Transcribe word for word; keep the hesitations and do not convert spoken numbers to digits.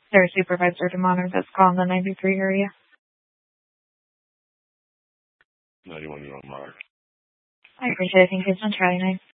Their supervisor to monitor this call in the ninety-three area. ninety-one, you're on Mark. I appreciate it. Thank you. It's on Charlie nine.